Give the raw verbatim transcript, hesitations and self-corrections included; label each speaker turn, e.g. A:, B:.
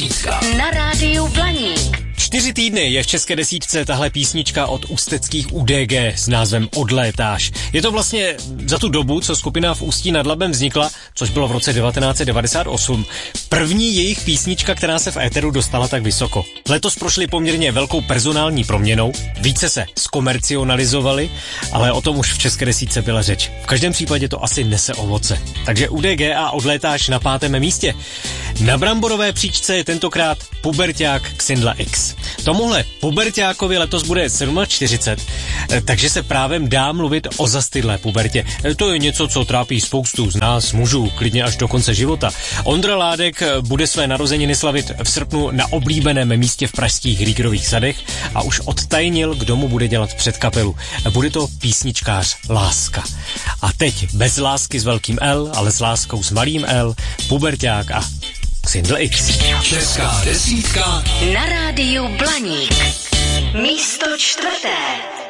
A: desítka
B: na rádiu Blaník.
C: Čtyři týdny je v české desítce tahle písnička od ústeckých U D G s názvem Odlétáš. Je to vlastně za tu dobu, co skupina v Ústí nad Labem vznikla, což bylo v roce devatenáct set devadesát osm, první jejich písnička, která se v éteru dostala tak vysoko. Letos prošli poměrně velkou personální proměnou, více se zkomercionalizovali, ale o tom už v české desítce byla řeč. V každém případě to asi nese ovoce. Takže U D G a Odlétáš na pátém místě. Na bramborové příčce je tentokrát puberťák Xindla X. Tomuhle puberťákovi letos bude čtyřicet sedm, takže se právem dá mluvit o zastydlé pubertě. To je něco, co trápí spoustu z nás, mužů, klidně až do konce života. Ondra Ládek bude své narozeniny slavit v srpnu na oblíbeném místě v pražských Riegerových sadech a už odtajnil, kdo mu bude dělat předkapelu. Bude to písničkář Láska. A teď bez lásky s velkým L, ale s láskou s malým L, puberťák a Xindl X.
A: Česká desítka
B: na rádiu Blaník. Místo čtvrté.